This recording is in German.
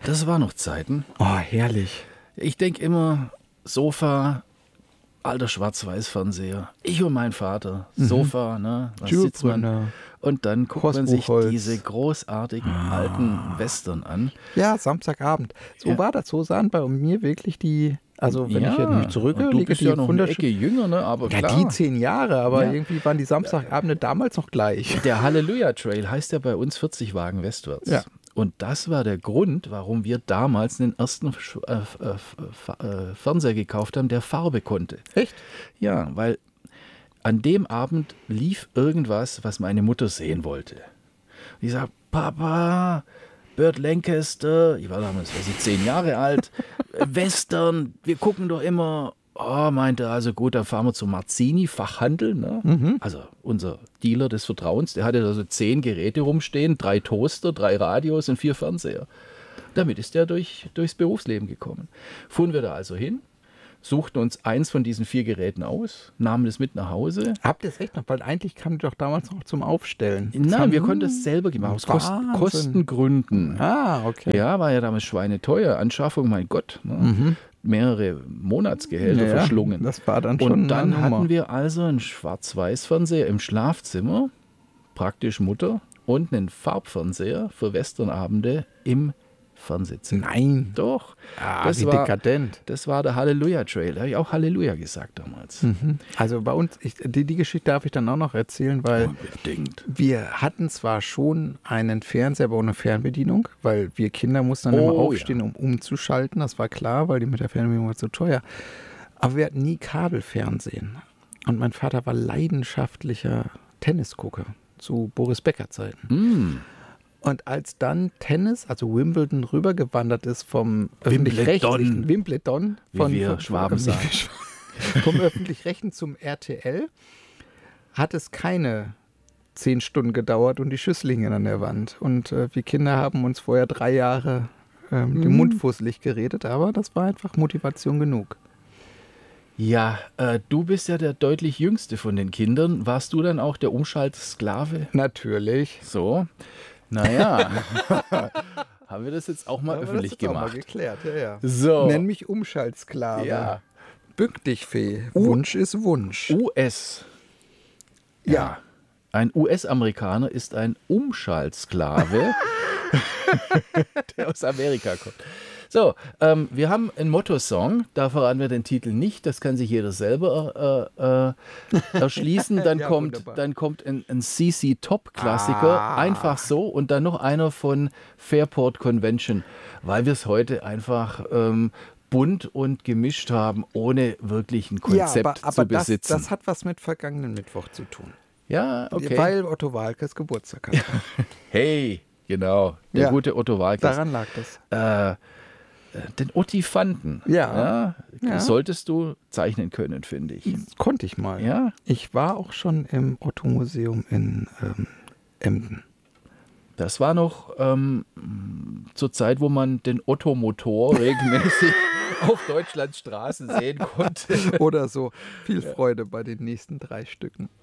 Das waren noch Zeiten. Oh, herrlich. Ich denke immer, Sofa, alter Schwarz-Weiß-Fernseher. Ich und mein Vater. Sofa, ne? Da sitzt man. Und dann guckt man sich diese großartigen alten Western an. Ja, Samstagabend. So war das. So sahen bei mir wirklich die... Also wenn ich jetzt mich zurücklege, du bist ja noch eine Ecke jünger, ne? Aber ja, klar. die 10 Jahre, aber irgendwie waren die Samstagabende damals noch gleich. Der Halleluja Trail heißt ja bei uns 40 Wagen westwärts. Ja. Und das war der Grund, warum wir damals den ersten Fernseher gekauft haben, der Farbe konnte. Echt? Ja, weil an dem Abend lief irgendwas, was meine Mutter sehen wollte. Die sagt, Papa, Burt Lancaster, ich war damals 10 Jahre alt, Western, wir gucken doch immer. Oh, meinte also, gut, dann fahren wir zum Marzini, Fachhandel, ne? Also unser Dealer des Vertrauens, der hatte also 10 Geräte rumstehen, 3 Toaster, 3 Radios und 4 Fernseher. Damit ist der durchs Berufsleben gekommen. Fuhren wir da also hin, suchten uns eins von diesen 4 Geräten aus, nahmen das mit nach Hause. Habt ihr es recht noch? Weil eigentlich kam die doch damals noch zum Aufstellen. Nein, wir konnten es selber gemacht, aus Kostengründen. Ah, okay. Ja, war ja damals schweineteuer. Anschaffung, mein Gott. Ne? Mehrere Monatsgehälter verschlungen. Das war dann schon. Und dann hatten wir also einen Schwarz-Weiß-Fernseher im Schlafzimmer, praktisch Mutter, und einen Farbfernseher für Westernabende im Fernsehzimmer. Nein. Doch. Wie dekadent. Das war der Halleluja Trail. Da habe ich auch Halleluja gesagt damals. Also bei uns, die Geschichte darf ich dann auch noch erzählen, weil Unbedingt. wir hatten zwar schon einen Fernseher, aber ohne Fernbedienung, weil wir Kinder mussten dann immer aufstehen, um umzuschalten. Das war klar, weil die mit der Fernbedienung war zu teuer. Aber wir hatten nie Kabelfernsehen. Und mein Vater war leidenschaftlicher Tennisgucker zu Boris Becker Zeiten. Und als dann Tennis, also Wimbledon, rübergewandert ist vom öffentlich-rechtlichen Wimbledon, wie wir Schwaben sagen, vom öffentlich-rechtlichen zum RTL, hat es keine 10 Stunden gedauert und die Schüssel hingen an der Wand. Und wir Kinder haben uns vorher 3 Jahre den Mund fusselig geredet, aber das war einfach Motivation genug. Ja, du bist ja der deutlich jüngste von den Kindern. Warst du dann auch der Umschaltsklave? Natürlich. So. Naja, haben wir das jetzt auch mal öffentlich gemacht. Auch mal geklärt, ja. So. Nenn mich Umschaltsklave. Ja. Bück dich, Fee. Wunsch ist Wunsch. US. Ja. Ein US-Amerikaner ist ein Umschaltsklave, der aus Amerika kommt. So, wir haben einen Motto-Song, da verraten wir den Titel nicht, das kann sich jeder selber erschließen. Dann kommt ein CC Top-Klassiker, einfach so, und dann noch einer von Fairport Convention, weil wir es heute einfach bunt und gemischt haben, ohne wirklich ein Konzept zu besitzen. Das hat was mit vergangenen Mittwoch zu tun. Ja, okay. Weil Otto Waalkes Geburtstag hat. Hey, genau, der gute Otto Waalkes. Daran lag das. Den Ottifanten. Ja. Solltest du zeichnen können, finde ich. Das konnte ich mal. Ja. Ich war auch schon im Otto-Museum in Emden. Das war noch zur Zeit, wo man den Otto-Motor regelmäßig auf Deutschlands Straßen sehen konnte. Oder so. Viel Freude bei den nächsten 3 Stücken.